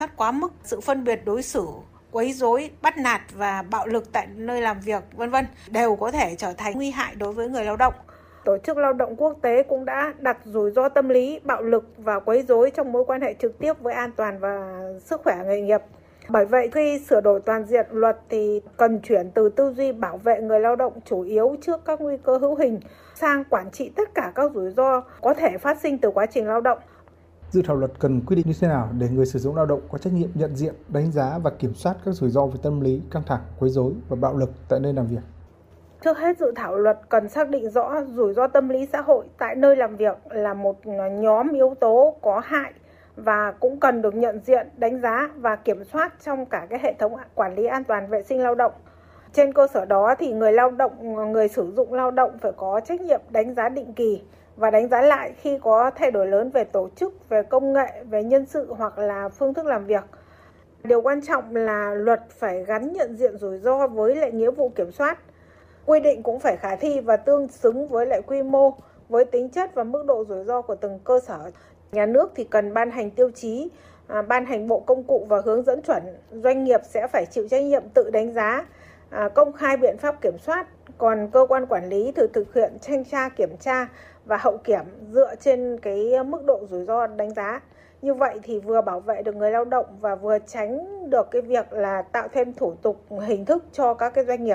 sát quá mức, sự phân biệt đối xử, quấy rối, bắt nạt và bạo lực tại nơi làm việc, v.v. đều có thể trở thành nguy hại đối với người lao động. Tổ chức Lao động Quốc tế cũng đã đặt rủi ro tâm lý, bạo lực và quấy rối trong mối quan hệ trực tiếp với an toàn và sức khỏe nghề nghiệp. Bởi vậy, khi sửa đổi toàn diện luật thì cần chuyển từ tư duy bảo vệ người lao động chủ yếu trước các nguy cơ hữu hình sang quản trị tất cả các rủi ro có thể phát sinh từ quá trình lao động. Dự thảo luật cần quy định như thế nào để người sử dụng lao động có trách nhiệm nhận diện, đánh giá và kiểm soát các rủi ro về tâm lý, căng thẳng, quấy rối và bạo lực tại nơi làm việc? Trước hết, dự thảo luật cần xác định rõ rủi ro tâm lý xã hội tại nơi làm việc là một nhóm yếu tố có hại và cũng cần được nhận diện, đánh giá và kiểm soát trong cả cái hệ thống quản lý an toàn vệ sinh lao động. Trên cơ sở đó thì người lao động, người sử dụng lao động phải có trách nhiệm đánh giá định kỳ và đánh giá lại khi có thay đổi lớn về tổ chức, về công nghệ, về nhân sự hoặc là phương thức làm việc. Điều quan trọng là luật phải gắn nhận diện rủi ro với lại nghĩa vụ kiểm soát. Quy định cũng phải khả thi và tương xứng với lại quy mô, với tính chất và mức độ rủi ro của từng cơ sở. Nhà nước thì cần ban hành tiêu chí, ban hành bộ công cụ và hướng dẫn chuẩn. Doanh nghiệp sẽ phải chịu trách nhiệm tự đánh giá, công khai biện pháp kiểm soát. Còn cơ quan quản lý thì thực hiện thanh tra, kiểm tra và hậu kiểm dựa trên cái mức độ rủi ro đánh giá. Như vậy thì vừa bảo vệ được người lao động và vừa tránh được cái việc là tạo thêm thủ tục hình thức cho các cái doanh nghiệp.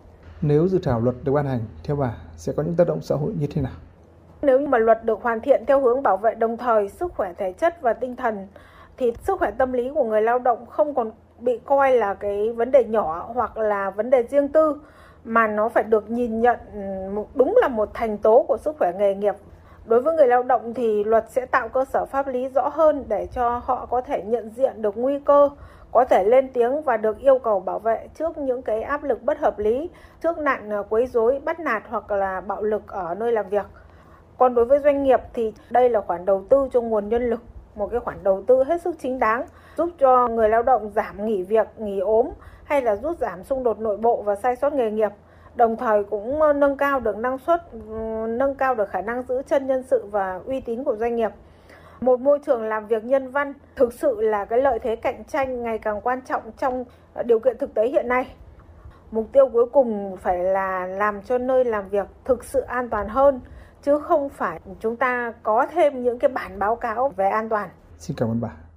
Nếu dự thảo luật được ban hành, theo bà sẽ có những tác động xã hội như thế nào? Nếu như mà luật được hoàn thiện theo hướng bảo vệ đồng thời sức khỏe thể chất và tinh thần thì sức khỏe tâm lý của người lao động không còn bị coi là cái vấn đề nhỏ hoặc là vấn đề riêng tư, mà nó phải được nhìn nhận đúng là một thành tố của sức khỏe nghề nghiệp. Đối với người lao động thì luật sẽ tạo cơ sở pháp lý rõ hơn để cho họ có thể nhận diện được nguy cơ, có thể lên tiếng và được yêu cầu bảo vệ trước những cái áp lực bất hợp lý, trước nạn quấy rối, bắt nạt hoặc là bạo lực ở nơi làm việc. Còn đối với doanh nghiệp thì đây là khoản đầu tư cho nguồn nhân lực, một cái khoản đầu tư hết sức chính đáng, giúp cho người lao động giảm nghỉ việc, nghỉ ốm hay là rút giảm xung đột nội bộ và sai sót nghề nghiệp. Đồng thời cũng nâng cao được năng suất, nâng cao được khả năng giữ chân nhân sự và uy tín của doanh nghiệp. Một môi trường làm việc nhân văn thực sự là cái lợi thế cạnh tranh ngày càng quan trọng trong điều kiện thực tế hiện nay. Mục tiêu cuối cùng phải là làm cho nơi làm việc thực sự an toàn hơn, chứ không phải chúng ta có thêm những cái bản báo cáo về an toàn. Xin cảm ơn bà.